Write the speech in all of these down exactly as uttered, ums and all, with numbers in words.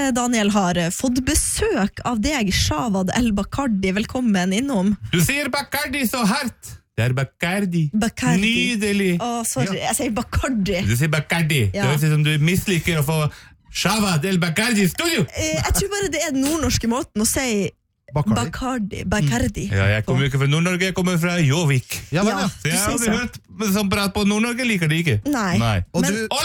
Daniel, har fått besøk av deg, Shawad El Bacardi. Velkommen innom. Du sier Bacardi så hardt. Det er Bacardi. Bacardi. Nydelig. Å, sorry, ja. Jeg sier Bacardi. Du sier Bacardi. Ja. Det høres ut som du misliker å få Shawad El Bacardi i studio. Jeg tror bare det er den nordnorske måten å si Bacardi. Bacardi. Bacardi. Ja, jeg kommer jo ikke fra Nord-Norge, jeg kommer fra Jovik. Ja, men, ja. Så jeg har aldri hørt som prat på Nord-Norge, liker det ikke. Nei. Nei. Og men... du...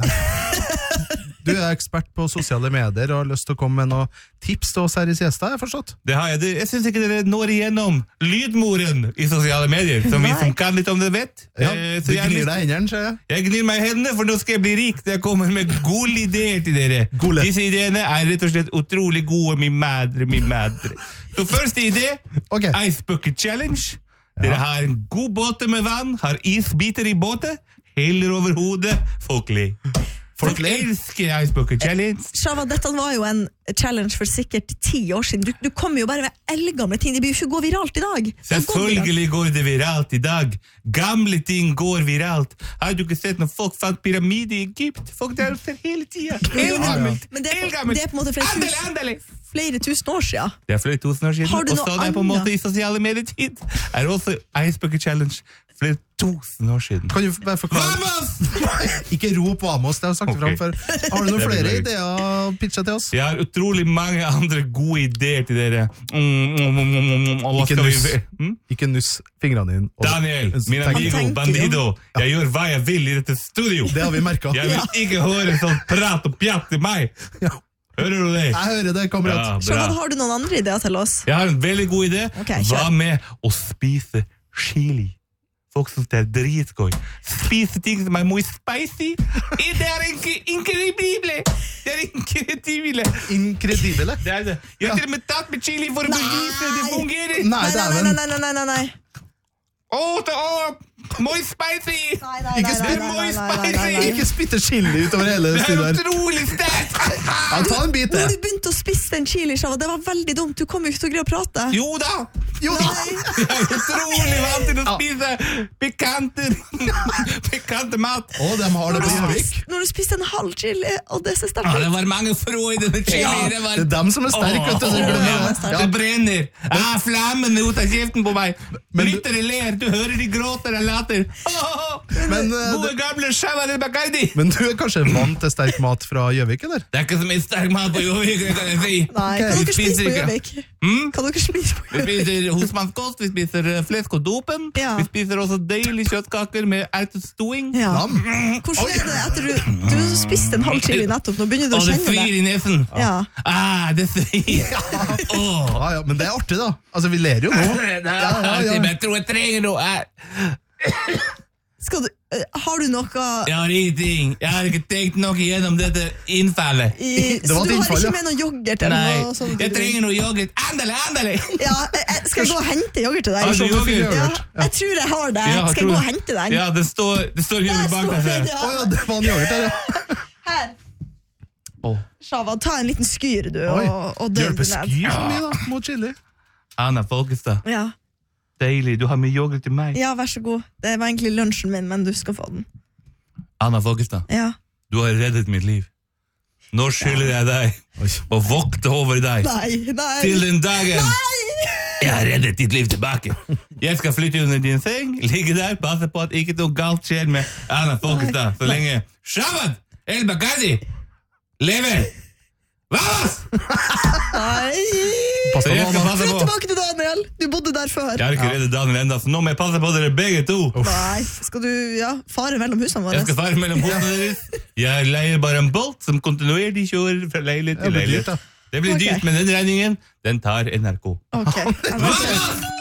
Ole! Du er ekspert på sosiale medier og har lyst til å komme med noen tips til oss her i Siesta, har jeg forstått? Det har jeg. Jeg synes ikke dere når igjennom lydmoren i sosiale medier, som vi som kan litt om det vet. Ja, eh, du gnir deg hendene, ser jeg. Jeg gnir meg i hendene, for nå skal jeg bli rik. Jeg kommer med gode ideer til dere. Gole. Disse ideene er rett og slett utrolig gode, min madre, min madre. Så første idé, okay. Ice Bucket Challenge. Dere ja. Har en god båte med vann, har isbiter i båtet, heller over hodet, folk ler. Folk elsker Ice Bucket Challenge. Shawad, dette var jo en challenge for sikkert ti år siden. Du, du kommer jo bare med eldgamle ting. Det blir jo ikke gå viralt i dag. Selvfølgelig går det viralt i dag. Gamle ting går viralt. Har du ikke sett når folk fant pyramide i Egypt? Folk der ser hele tiden. Elgammelt. Men det er, på, det er på en måte flere, andale, andale. flere tusen år siden. Det er flere tusen år siden. Har du noe og så er det på en måte i sosiale medietid. Er også Ice Bucket Challenge flere tusen år siden. Kan du bare forklare? Vamos! Ikke rop Vamos, det har jeg sagt okay. Fram før. Har du noen flere ideer å pitche til oss? Jeg har utrolig mange andre gode ideer til dere. Mm, mm, mm, mm, mm. Ikke nuss. Mm? Ikke nuss fingrene dine. Daniel, min amigo, bandido. Jeg gjør hva jeg vil i dette studio. Det har vi merket. Jeg vil ikke høre sånn prat og pjatt til meg. Ja. Hører du det? Jeg hører det, kamerat. Ja, har du noen andre ideer til oss? Jeg har en veldig god idé. Okay, hva med å spise chili? Folk synes det er dritgøy. Spise ting som er mye spicy. Det er ikke inkredible. Det er inkredible. Inkredible? Det er det. Jeg har til og med tatt med chili for å bevise det fungerer. Nei, det er vel. Nei, nei, nei, nei, nei. Åh, det er mye spicy. Nei, nei, nei, nei, nei, nei, nei. Ikke spytte chili utover hele studioet. Det er utrolig sterkt. Ja, ta en bit. Når du begynte å spise den chili, Shawad, det var veldig dumt. Du kom jo ikke til å greie å prate. Jo da. Jo da. Jeg er utrolig vant til å spise pikante, pikante mat. Å, de har det på Gjøvik. Når du spiste en halv chili, og det er så sterkt. Ja, det var mange frå i denne chili. Ja, det, var... det er dem som er sterk, vet du. Åh, Det, ja, det brenner. Ah, flammene ut av kjeften på meg. Lyttere ler, du hører de gråter og later. Oh, men, uh, gode gamle Shawad El Bacardi. Men du er kanskje vant til sterk mat fra Gjøvik, eller? Det er ikke så mye sterk mat på Gjøvik, kan jeg si. Nei, kan dere spise på Gjøvik? Hmm? Kan dere spise på Gjøvik? Vi spiser husmannskost, vi spiser flesk og dopen. Ja. Vi spiser også deilig kjøttkaker med ertestuing. Ja. Hvordan er det etter du, du spiste en halv chili nettopp? Nå begynner du å kjenne det. Og det svir i nesen. Ja. Ah, det svir. Ja. Oh. Ja, ja, men det er artig da. Altså, vi ler jo nå. Ja, ja, ja. Jeg tror jeg trenger noe. Skal du, uh, har du noe... Jeg har ingenting. Jeg har ikke tenkt noe gjennom dette innfallet. I, så du innfall, har ikke med noe yoghurt? Eller Nei, noe sånt, jeg trenger noe yoghurt. Andale, andale! Ja, jeg, skal jeg gå og hente yoghurt til deg? Har du yoghurt? Ja, jeg tror jeg har det. Ja, skal jeg gå og hente den? Ja, det står, det står yoghurt bak deg. Å ja, det var en yoghurt her, ja. Her. Oh. Shawad, ta en liten skyr, du. Oi, og, og hjelper skyr så mye da, mot chili. Anna Folkestad. Ja. Deilig, du har med yoghurt til meg. Ja, vær så god. Det var egentlig lunsjen min, men du skal få den. Anna Folkestad, ja. Du har reddet mitt liv. Nå skylder jeg deg å vokte over deg. Nei, nei. Til den dagen nei. Jeg har reddet ditt liv tilbake. Jeg skal flytte under din seng, ligge der, passe på at ikke noe galt skjer med Anna Folkestad, så lenge Shawad El Bacardi lever. Vamos! Nei! Pass på, Flytt tilbake til Daniel! Du bodde der før. Jeg har ikke reddet Daniel enda, så nå må jeg passe på dere begge to. Nei, skal du ja, fare mellom husene våre? Jeg skal fare mellom husene deres. Jeg leier bare en bolt som kontinuerlig kjører fra leilighet til leilighet. Det blir dyrt, men den regningen, den tar N R K. Ok.